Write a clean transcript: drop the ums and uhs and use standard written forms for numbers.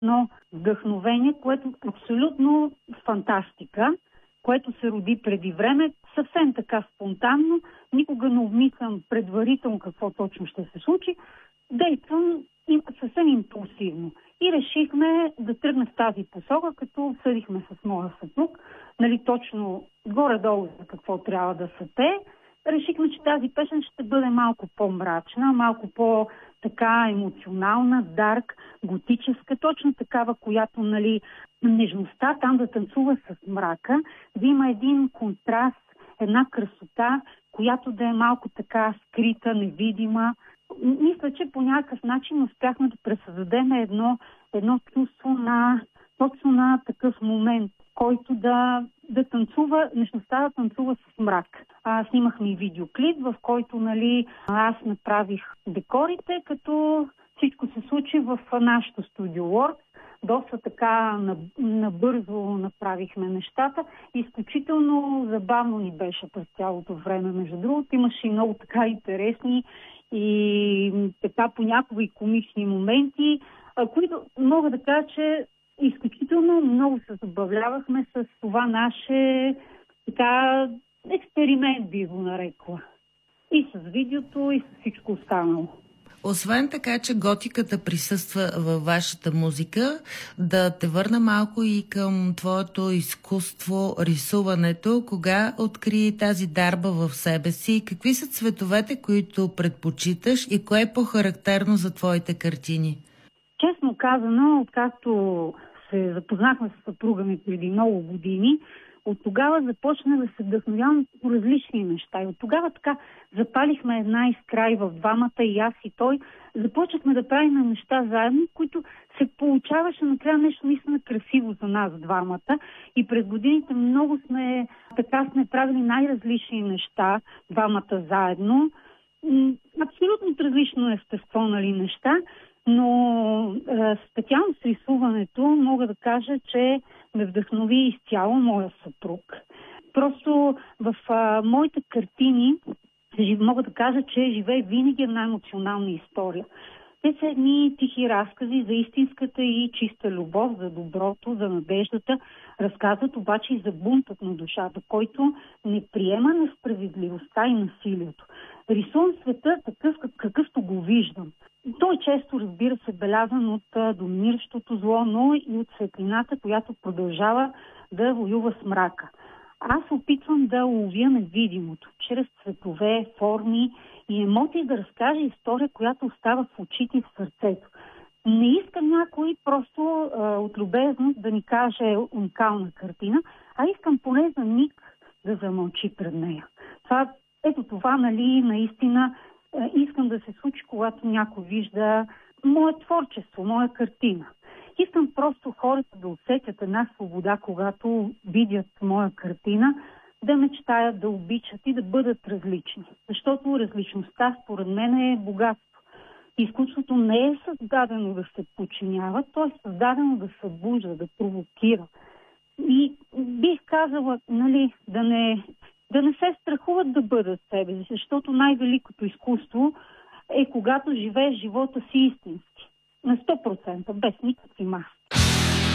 едно вдъхновение, което е абсолютно фантастика, което се роди преди време, съвсем така спонтанно, никога не обмислям предварително какво точно ще се случи, действам съвсем импулсивно. И решихме да тръгнем в тази посока, като обсъдихме с моя съпруг, точно горе-долу за какво трябва да се пее. Решихме, че тази песен ще бъде малко по-мрачна, малко по-така емоционална, дарк, готическа, точно такава, която, нежността там да танцува с мрака, да има един контраст, една красота, която да е малко така скрита, невидима. Мисля, че по някакъв начин успяхме да пресъздадем едно чувство точно на такъв момент, който да танцува, нещността да танцува с мрак. Снимахме и видеоклип, в който аз направих декорите, като всичко се случи в нашото студио Works. Доста така набързо направихме нещата. Изключително забавно ни беше през цялото време. Между другото, имаше и много така интересни и така понякога и комични моменти, които мога да кажа, че изключително много се забавлявахме с това наше така експеримент, би го нарекла. И с видеото, и с всичко останало. Освен така, че готиката присъства във вашата музика, да те върна малко и към твоето изкуство, рисуването. Кога откри тази дарба в себе си? Какви са цветовете, които предпочиташ и кое е по-характерно за твоите картини? Честно казано, откакто се запознахме с съпруга ми преди много години, от тогава започна да се вдъхновявам по различни неща. И от тогава така запалихме една искра и в двамата, и аз и той. Започнахме да правим неща заедно, които се получаваше накрая нещо наистина красиво за нас двамата. И през годините много сме правили най-различни неща, двамата заедно. Абсолютно от различно естество, неща. Но специално с рисуването мога да кажа, че ме вдъхнови изцяло моя съпруг. Просто в моите картини мога да кажа, че живее винаги една емоционална история. Те са едни тихи разкази за истинската и чиста любов, за доброто, за надеждата. Разказват обаче и за бунтът на душата, който не приема несправедливостта и насилието. Рисувам света такъв, какъвто го виждам. Той често, разбира се, белязан от доминиращото зло, но и от светлината, която продължава да воюва с мрака. Аз опитвам да уловя невидимото, чрез цветове, форми и емоции да разкажа история, която остава в очите и в сърцето. Не искам някой просто от любезност да ни каже уникална картина, а искам поне за миг да замълчи пред нея. Това, наистина искам да се случи, когато някой вижда мое творчество, моя картина. Искам просто хората да усетят една свобода, когато видят моя картина, да мечтаят, да обичат и да бъдат различни. Защото различността, според мен, е богатство. Изкуството не е създадено да се подчинява, то е създадено да събужда, да провокира. И бих казала, да не се страхуват да бъдат себе си, защото най-великото изкуство е когато живееш живота си истински. На 100%, без никакви маски.